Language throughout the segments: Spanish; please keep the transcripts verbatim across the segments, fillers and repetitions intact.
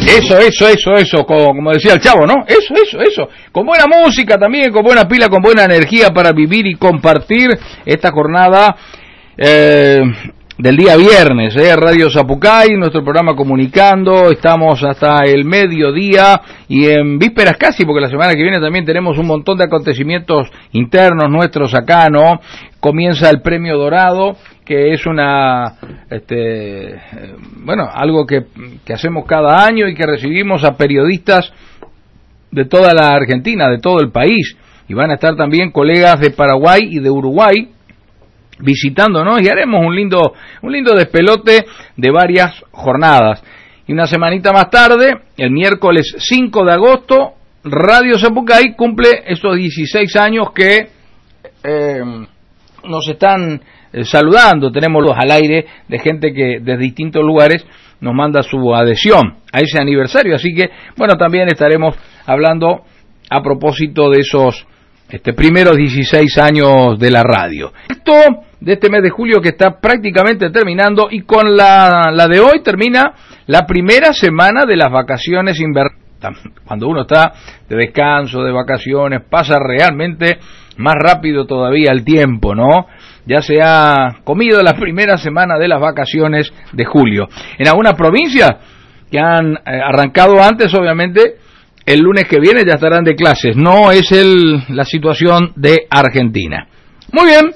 Eso, eso, eso, eso, como, como decía el Chavo, ¿no? Eso, eso, eso. Con buena música también, con buena pila, con buena energía para vivir y compartir esta jornada eh, del día viernes, ¿eh? Radio Zapucay, nuestro programa Comunicando, estamos hasta el mediodía y en vísperas casi, porque la semana que viene también tenemos un montón de acontecimientos internos nuestros acá, ¿no? Comienza el Premio Dorado, que es una, este, bueno, algo que, que hacemos cada año y que recibimos a periodistas de toda la Argentina, de todo el país, y van a estar también colegas de Paraguay y de Uruguay visitándonos y haremos un lindo, un lindo despelote de varias jornadas. Y una semanita más tarde, el miércoles cinco de agosto, Radio Zapucay cumple estos dieciséis años que eh, nos están eh, saludando. Tenemos los al aire de gente que desde distintos lugares nos manda su adhesión a ese aniversario. Así que, bueno, también estaremos hablando a propósito de esos este primeros dieciséis años de la radio. Esto de este mes de julio que está prácticamente terminando, y con la, la de hoy termina la primera semana de las vacaciones invernales. Cuando uno está de descanso, de vacaciones, pasa realmente más rápido todavía el tiempo, ¿no? Ya se ha comido la primera semana de las vacaciones de julio. En algunas provincias que han eh, arrancado antes, obviamente, el lunes que viene ya estarán de clases. No es el, la situación de Argentina. Muy bien.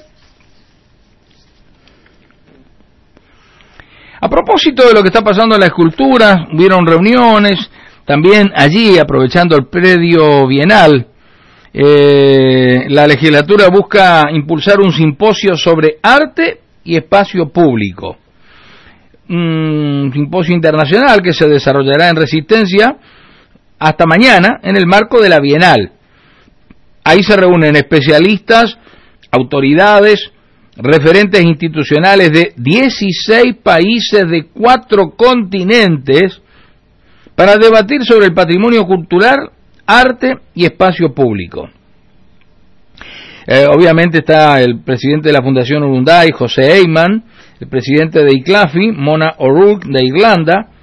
A propósito de lo que está pasando en la escultura, hubieron reuniones, también allí, aprovechando el predio bienal, eh, la legislatura busca impulsar un simposio sobre arte y espacio público. Un simposio internacional que se desarrollará en Resistencia hasta mañana en el marco de la Bienal. Ahí se reúnen especialistas, autoridades, referentes institucionales de dieciséis países de cuatro continentes para debatir sobre el patrimonio cultural, arte y espacio público. Eh, obviamente está el presidente de la Fundación Urunday, José Eyman, el presidente de ICLAFI, Mona O'Rourke de Irlanda,